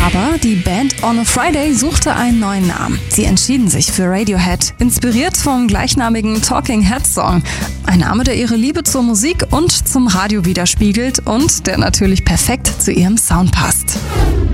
Aber die Band On a Friday suchte einen neuen Namen. Sie entschieden sich für Radiohead, inspiriert vom gleichnamigen Talking Heads Song. Ein Name, der ihre Liebe zur Musik und zum Radio widerspiegelt und der natürlich perfekt zu ihrem Sound passt.